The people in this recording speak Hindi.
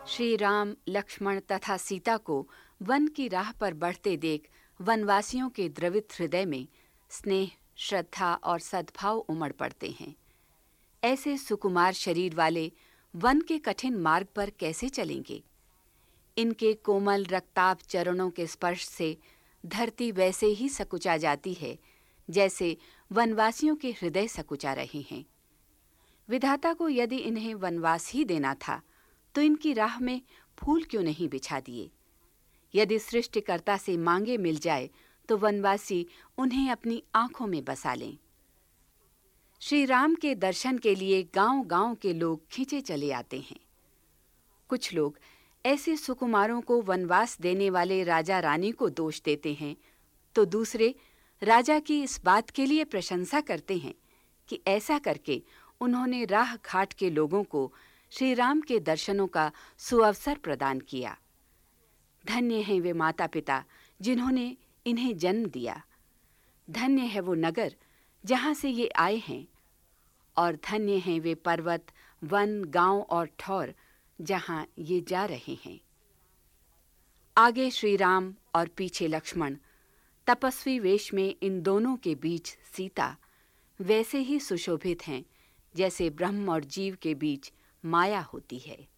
श्री राम, लक्ष्मण तथा सीता को वन की राह पर बढ़ते देख वनवासियों के द्रवित हृदय में स्नेह, श्रद्धा और सद्भाव उमड़ पड़ते हैं। ऐसे सुकुमार शरीर वाले वन के कठिन मार्ग पर कैसे चलेंगे? इनके कोमल रक्ताभ चरणों के स्पर्श से धरती वैसे ही सकुचा जाती है जैसे वनवासियों के हृदय सकुचा रहे हैं। विधाता को यदि इन्हें वनवास ही देना था तो इनकी राह में फूल क्यों नहीं बिछा दिए? यदि सृष्टिकर्ता से मांगे मिल जाए तो वनवासी उन्हें अपनी आंखों में बसा लें। श्री राम के दर्शन के लिए गांव-गांव के लोग खींचे चले आते हैं। कुछ लोग ऐसे सुकुमारों को वनवास देने वाले राजा रानी को दोष देते हैं, तो दूसरे राजा की इस बात के लिए प्रशंसा करते हैं कि ऐसा करके उन्होंने राह घाट के लोगों को श्री राम के दर्शनों का सुअवसर प्रदान किया। धन्य हैं वे माता-पिता जिन्होंने इन्हें जन्म दिया। धन्य है वो नगर जहाँ से ये आए हैं, और धन्य हैं वे पर्वत, वन, गांव और ठौर जहाँ ये जा रहे हैं। आगे श्री राम और पीछे लक्ष्मण, तपस्वी वेश में इन दोनों के बीच सीता वैसे ही सुशोभित हैं जैसे ब्रह्म और जीव के बीच माया होती है।